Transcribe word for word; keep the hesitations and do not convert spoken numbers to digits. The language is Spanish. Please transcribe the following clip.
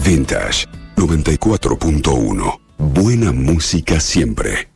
Vintage noventa y cuatro punto uno. Buena música siempre.